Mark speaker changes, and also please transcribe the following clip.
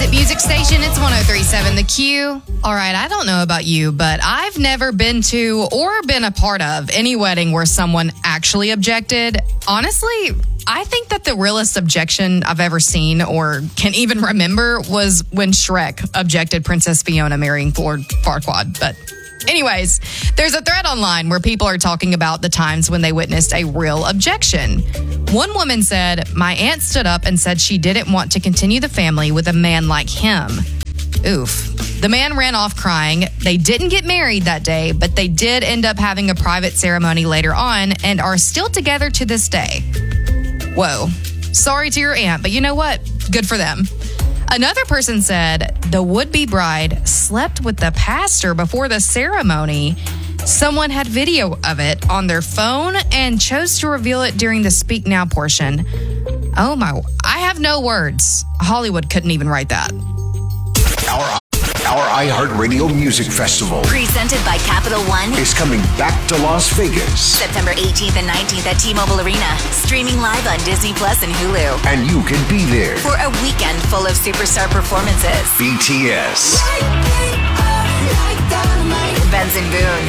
Speaker 1: hit music station. It's 103.7 The Q. All right, I don't know about you, but I've never been to or been a part of any wedding where someone actually objected. Honestly, I think that the realest objection I've ever seen or can even remember was when Shrek objected Princess Fiona marrying Lord Farquaad. But anyways, there's a thread online where people are talking about the times when they witnessed a real objection. One woman said, "My aunt stood up and said she didn't want to continue the family with a man like him." Oof. The man ran off crying. They didn't get married that day, but they did end up having a private ceremony later on and are still together to this day. Whoa. Sorry to your aunt, but you know what? Good for them. Another person said the would-be bride slept with the pastor before the ceremony. Someone had video of it on their phone and chose to reveal it during the Speak Now portion. Oh my, I have no words. Hollywood couldn't even write that.
Speaker 2: Our iHeartRadio Music Festival,
Speaker 3: presented by Capital One,
Speaker 2: is coming back to Las Vegas.
Speaker 3: September 18th and 19th at T-Mobile Arena. Streaming live on Disney Plus and Hulu.
Speaker 2: And you can be there
Speaker 3: for a weekend full of superstar performances.
Speaker 2: BTS,
Speaker 3: Benson Boone,